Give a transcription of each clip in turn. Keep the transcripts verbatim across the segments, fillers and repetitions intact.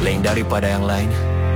lain daripada yang lain.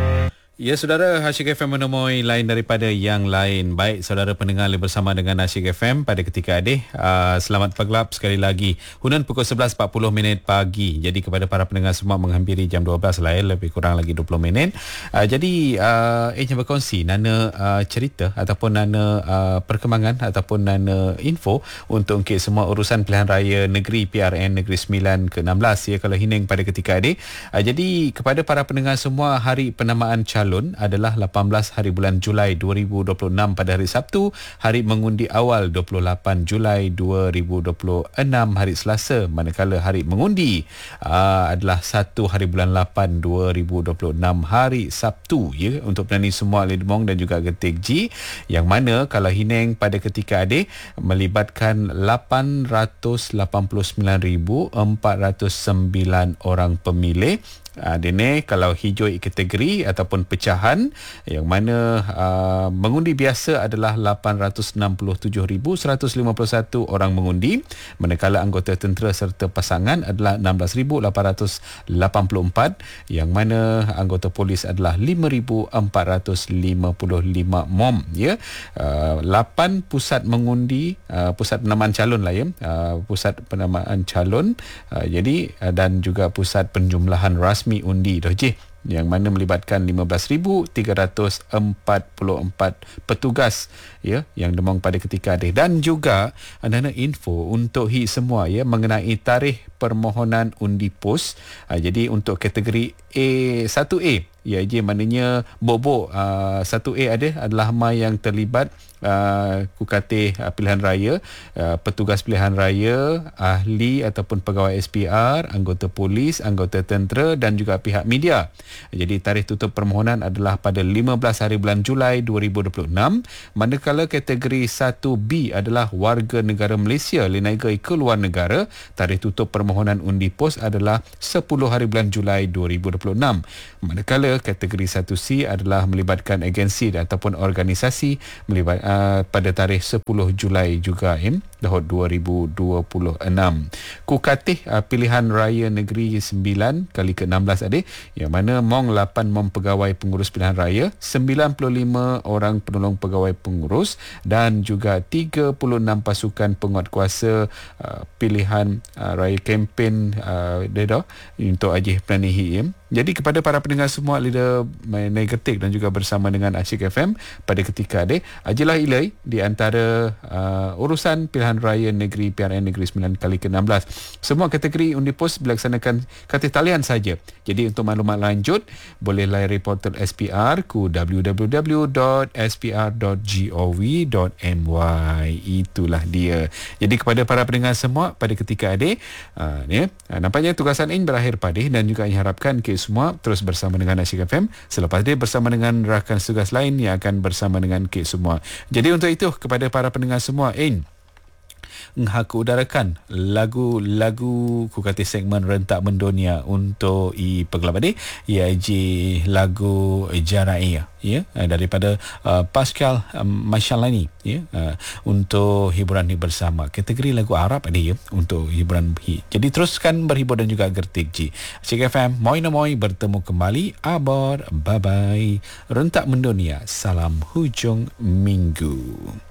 Ya, saudara, Asyik F M menemui lain daripada yang lain. Baik, saudara pendengar bersama dengan Asyik F M pada ketika adik. Uh, selamat pagelap sekali lagi. Hunun pukul sebelas empat puluh minit pagi. Jadi kepada para pendengar semua menghampiri jam dua belas lah, ya, lebih kurang lagi dua puluh minit. Uh, jadi, uh, eh, berkongsi nana uh, cerita ataupun nana uh, perkembangan ataupun nana info untuk okay, semua urusan pilihan raya negeri P R N Negeri Sembilan ke enam belas, ya, kalau hining pada ketika adik. Uh, jadi, kepada para pendengar semua, hari penamaan calon adalah lapan belas hari bulan Julai dua ribu dua puluh enam pada hari Sabtu, hari mengundi awal dua puluh lapan Julai dua ribu dua puluh enam hari Selasa, manakala hari mengundi aa, adalah satu hari bulan lapan dua ribu dua puluh enam hari Sabtu, ya, untuk penani semua Lidmong dan juga Getik G, yang mana kalau hineng pada ketika adik melibatkan lapan ratus lapan puluh sembilan ribu empat ratus sembilan orang pemilih. Uh, Dene kalau hijau kategori ataupun pecahan, yang mana uh, mengundi biasa adalah lapan ratus enam puluh tujuh ribu seratus lima puluh satu orang mengundi, manakala anggota tentera serta pasangan adalah enam belas ribu lapan ratus lapan puluh empat, yang mana anggota polis adalah lima ribu empat ratus lima puluh lima mom, ya. Uh, lapan pusat mengundi, uh, pusat penamaan calon lah, ya, uh, pusat penamaan calon, uh, jadi uh, dan juga pusat penjumlahan rasmi undi dah je, yang mana melibatkan lima belas ribu tiga ratus empat puluh empat petugas, ya, yang demong pada ketika adik. Dan juga ada info untuk hi semua, ya, mengenai tarikh permohonan undi pos. Ha, jadi untuk kategori A satu A, ya, je maknanya bobok uh, satu A ada adalah mai yang terlibat uh, kukatih uh, pilihan raya, uh, petugas pilihan raya, ahli ataupun pegawai S P R, anggota polis, anggota tentera dan juga pihak media. Jadi tarikh tutup permohonan adalah pada lima belas hari bulan Julai dua ribu dua puluh enam, manakala kategori satu B adalah warga negara Malaysia lenaga ke luar negara. Tarikh tutup permohonan undi pos adalah sepuluh hari bulan Julai dua ribu dua puluh enam, manakala kategori satu C adalah melibatkan agensi ataupun organisasi melibat, uh, pada tarikh sepuluh Julai juga, in tahun dua ribu dua puluh enam. Kukatih uh, pilihan raya negeri sembilan kali ke enam belas adik, yang mana mong lapan mong pegawai pengurus pilihan raya, sembilan puluh lima orang penolong pegawai pengurus dan juga tiga puluh enam pasukan penguatkuasa uh, pilihan uh, raya kempen uh, dedah untuk ajih planihi. Jadi kepada para pendengar semua leader Getik dan juga bersama dengan Asyik F M pada ketika adik, ajalah ilai di antara uh, urusan pilihan raya negeri P R N Negeri Sembilan kali ke enam belas. Semua kategori undi pos dilaksanakan katih talian saja. Jadi untuk maklumat lanjut boleh layari portal S P R ku w w w dot s p r dot gov dot m y. Itulah dia. Jadi kepada para pendengar semua pada ketika adik, uh, ya, nampaknya tugasan ini berakhir padih, dan juga saya harapkan ke semua terus bersama dengan Asyik F M. Selepas dia bersama dengan rakan tugas lain yang akan bersama dengan ke semua. Jadi untuk itu kepada para pendengar semua, in aku udarakan lagu-lagu ku kata segmen rentak mendunia untuk i pegelabadi, iaitu lagu Jarai, ya, daripada uh, Pascal um, Mashalani, ya, uh, untuk hiburan ni bersama. Kategori lagu Arab ada, ya, untuk hiburan hi. Jadi teruskan berhibur dan juga Getik G. Asyik F M, moi moi bertemu kembali. Abor, bye bye. Rentak mendunia, salam hujung minggu.